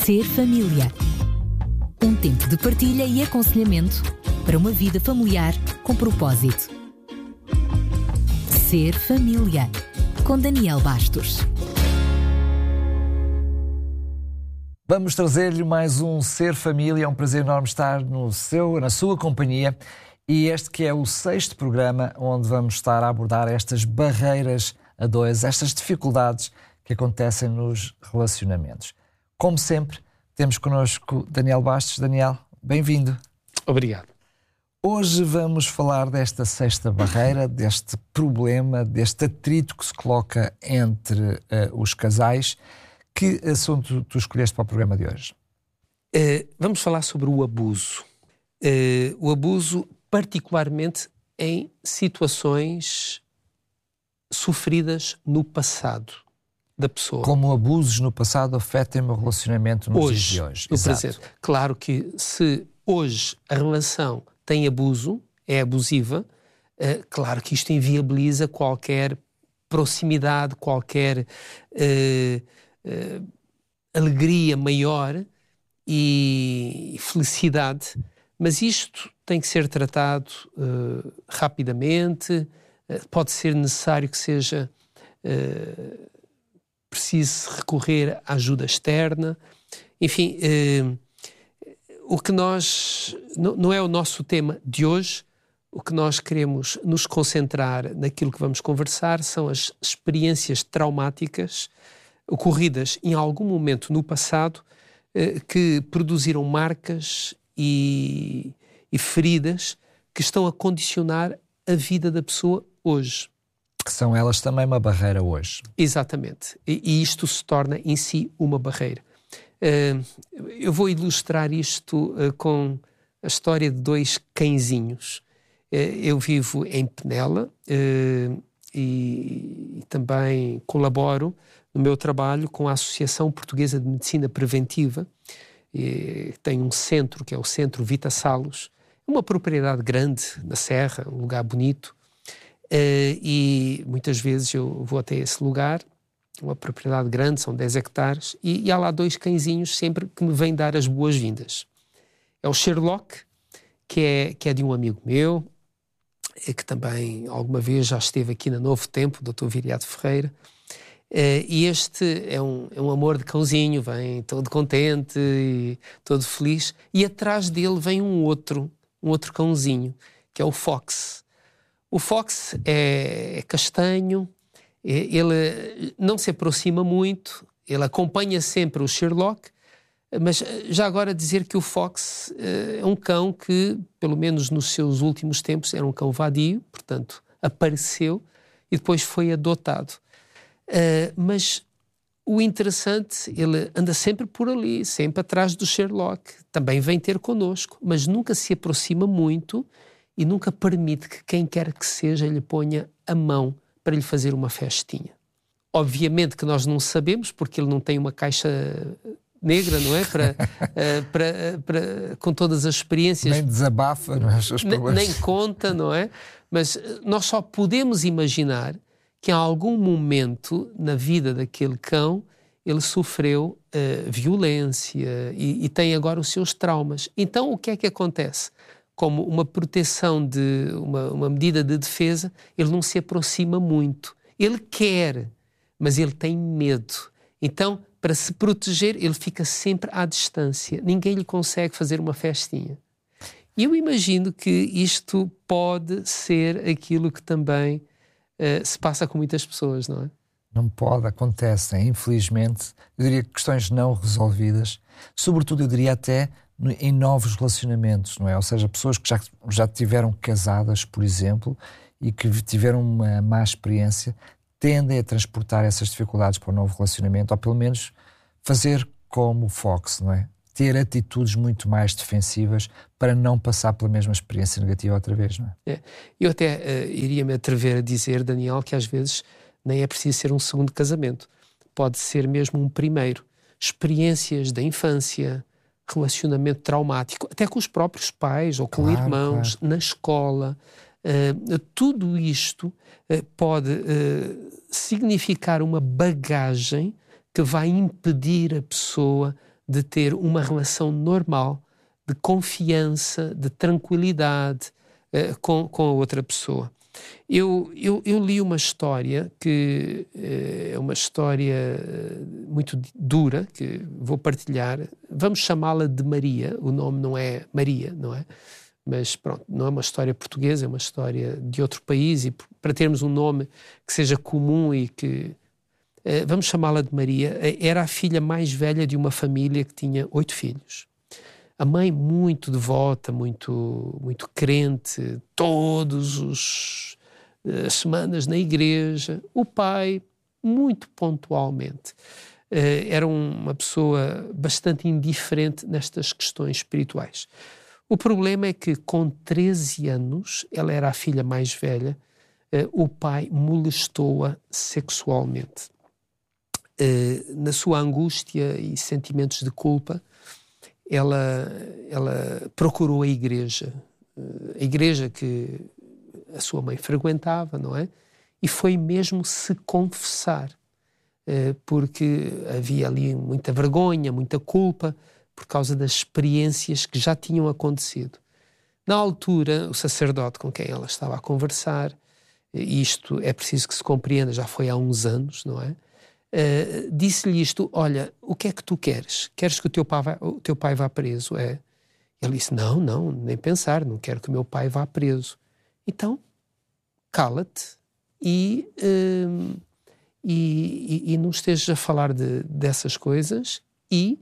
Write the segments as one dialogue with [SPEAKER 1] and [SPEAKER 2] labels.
[SPEAKER 1] Ser família. Um tempo de partilha e aconselhamento para uma vida familiar com propósito. Ser família. Com Daniel Bastos.
[SPEAKER 2] Vamos trazer-lhe mais um Ser Família. É um prazer enorme estar na sua companhia. E este que é o 6º programa onde vamos estar a abordar estas barreiras a dois, estas dificuldades que acontecem nos relacionamentos. Como sempre, temos connosco Daniel Bastos. Daniel, bem-vindo.
[SPEAKER 3] Obrigado.
[SPEAKER 2] Hoje vamos falar desta 6ª barreira, deste problema, deste atrito que se coloca entre os casais. Que assunto tu escolheste para o programa de hoje?
[SPEAKER 3] Vamos falar sobre o abuso. O abuso, particularmente em situações sofridas no passado da pessoa.
[SPEAKER 2] Como abusos no passado afetam o meu relacionamento nos dias de hoje.
[SPEAKER 3] No presente. Claro que se hoje a relação tem abuso, é abusiva, claro que isto inviabiliza qualquer proximidade, qualquer alegria maior e felicidade, mas isto tem que ser tratado rapidamente. Pode ser necessário que seja preciso recorrer à ajuda externa. Enfim, o que nós não é o nosso tema de hoje. O que nós queremos nos concentrar naquilo que vamos conversar são as experiências traumáticas ocorridas em algum momento no passado que produziram marcas e feridas que estão a condicionar a vida da pessoa hoje.
[SPEAKER 2] Que são elas também uma barreira hoje.
[SPEAKER 3] Exatamente. E isto se torna em si uma barreira. Eu vou ilustrar isto com a história de 2 cãezinhos. Eu vivo em Penela e também colaboro no meu trabalho com a Associação Portuguesa de Medicina Preventiva. Tem um centro, que é o Centro Vita Salus, uma propriedade grande na Serra, um lugar bonito, e muitas vezes eu vou até esse lugar, uma propriedade grande, são 10 hectares, e há lá 2 cãezinhos sempre que me vêm dar as boas-vindas. É o Sherlock, que é de um amigo meu, que também alguma vez já esteve aqui na Novo Tempo, o Dr. Viriato Ferreira. E este é um amor de cãozinho, vem todo contente e todo feliz, e atrás dele vem um outro cãozinho, que é o Fox. O Fox é castanho, ele não se aproxima muito, ele acompanha sempre o Sherlock, mas já agora dizer que o Fox é um cão que, pelo menos nos seus últimos tempos, era um cão vadio, portanto apareceu e depois foi adotado. Mas o interessante, ele anda sempre por ali, sempre atrás do Sherlock, também vem ter connosco, mas nunca se aproxima muito e nunca permite que quem quer que seja lhe ponha a mão para lhe fazer uma festinha. Obviamente que nós não sabemos, porque ele não tem uma caixa negra, não é? Com todas as experiências.
[SPEAKER 2] Nem desabafa, não é? Os problemas.
[SPEAKER 3] Nem conta, não é? Mas nós só podemos imaginar que em algum momento na vida daquele cão ele sofreu violência e tem agora os seus traumas. Então o que é que acontece? Como uma proteção, uma medida de defesa, ele não se aproxima muito. Ele quer, mas ele tem medo. Então, para se proteger, ele fica sempre à distância. Ninguém lhe consegue fazer uma festinha. E eu imagino que isto pode ser aquilo que também se passa com muitas pessoas, não é?
[SPEAKER 2] Não pode, acontecem, infelizmente, eu diria que questões não resolvidas, sobretudo eu diria até em novos relacionamentos, não é? Ou seja, pessoas que já tiveram casadas, por exemplo, e que tiveram uma má experiência, tendem a transportar essas dificuldades para o novo relacionamento, ou pelo menos fazer como o Fox, não é? Ter atitudes muito mais defensivas para não passar pela mesma experiência negativa outra vez, não é?
[SPEAKER 3] Eu até iria me atrever a dizer, Daniel, que às vezes nem é preciso ser um segundo casamento. Pode ser mesmo um primeiro. Experiências da infância, relacionamento traumático, até com os próprios pais ou com irmãos, na escola. Tudo isto pode significar uma bagagem que vai impedir a pessoa de ter uma relação normal, de confiança, de tranquilidade com a outra pessoa. Eu li uma história que é uma história muito dura, que vou partilhar. Vamos chamá-la de Maria. O nome não é Maria, não é? Mas pronto, não é uma história portuguesa, é uma história de outro país, e para termos um nome que seja comum e que... vamos chamá-la de Maria. Era a filha mais velha de uma família que tinha 8 filhos. A mãe muito devota, muito crente, todas as semanas na igreja. O pai, muito pontualmente. Era uma pessoa bastante indiferente nestas questões espirituais. O problema é que com 13 anos, ela era a filha mais velha, o pai molestou-a sexualmente. Na sua angústia e sentimentos de culpa, ela procurou a igreja que a sua mãe frequentava, não é? E foi mesmo se confessar, porque havia ali muita vergonha, muita culpa, por causa das experiências que já tinham acontecido. Na altura, o sacerdote com quem ela estava a conversar, isto é preciso que se compreenda, já foi há uns anos, não é? Disse-lhe isto: olha, o que é que tu queres? Queres que o teu pai vá preso? Ele disse: não, nem pensar, não quero que o meu pai vá preso. Então, cala-te e não estejas a falar dessas coisas e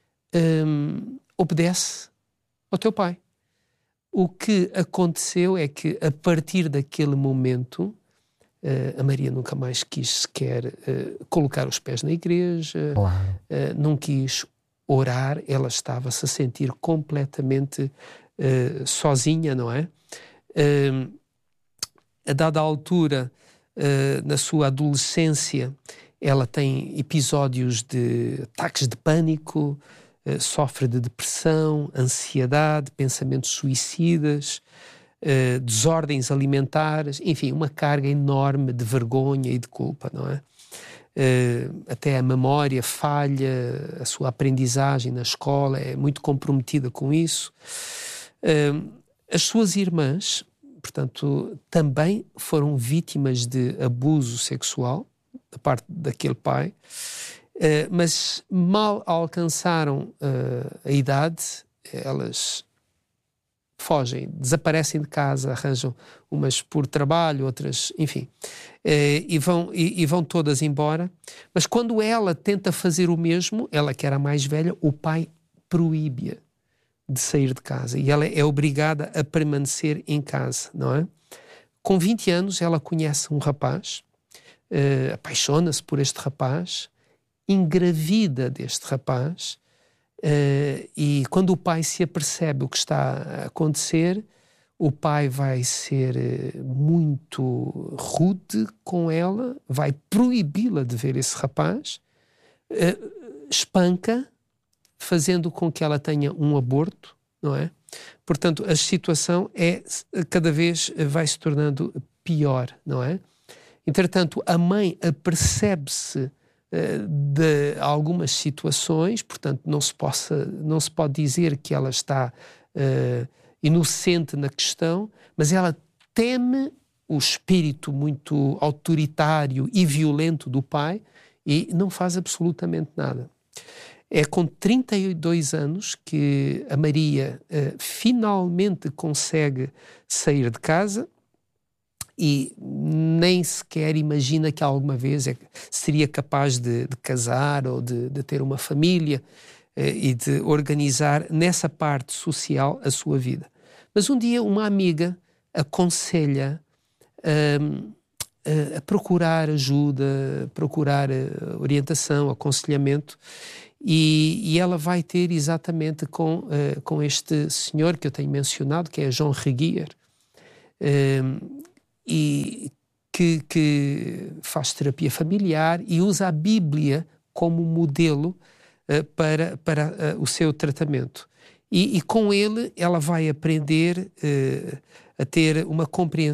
[SPEAKER 3] obedece ao teu pai. O que aconteceu é que, a partir daquele momento, a Maria nunca mais quis sequer colocar os pés na igreja,
[SPEAKER 2] Claro.
[SPEAKER 3] não quis orar, ela estava-se a sentir completamente sozinha, não é? A dada altura, na sua adolescência, ela tem episódios de ataques de pânico, sofre de depressão, ansiedade, pensamentos suicidas, desordens alimentares, enfim, uma carga enorme de vergonha e de culpa, não é? Até a memória falha, a sua aprendizagem na escola é muito comprometida com isso. As suas irmãs, portanto, também foram vítimas de abuso sexual da parte daquele pai, mas mal alcançaram a idade, elas fogem, desaparecem de casa, arranjam umas por trabalho, outras, enfim, e vão todas embora. Mas quando ela tenta fazer o mesmo, ela que era a mais velha, o pai proíbe-a de sair de casa e ela é obrigada a permanecer em casa, não é? Com 20 anos ela conhece um rapaz, apaixona-se por este rapaz, engravida deste rapaz, e quando o pai se apercebe o que está a acontecer, o pai vai ser muito rude com ela, vai proibi-la de ver esse rapaz, espanca, fazendo com que ela tenha um aborto, não é? Portanto, a situação cada vez vai se tornando pior, não é? Entretanto, a mãe apercebe-se de algumas situações, portanto, não se pode dizer que ela está inocente na questão, mas ela teme o espírito muito autoritário e violento do pai e não faz absolutamente nada. É com 32 anos que a Maria finalmente consegue sair de casa e nem sequer imagina que alguma vez seria capaz de casar ou de ter uma família e de organizar nessa parte social a sua vida. Mas um dia uma amiga aconselha a procurar ajuda, procurar orientação, aconselhamento, e ela vai ter exatamente com este senhor que eu tenho mencionado, que é John Regier, e que faz terapia familiar e usa a Bíblia como modelo para o seu tratamento. E com ele ela vai aprender a ter uma compreensão